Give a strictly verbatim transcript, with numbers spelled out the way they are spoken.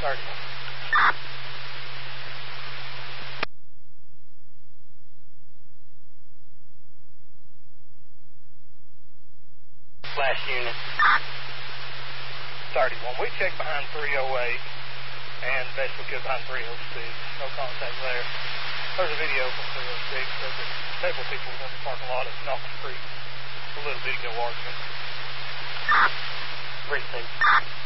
thirty-one. Last unit. thirty-one. We checked behind three oh eight and basically could behind three oh six. No contact there. There's a video from three oh six. There's several people in the parking lot at Knox Street. A little video argument. Precinct.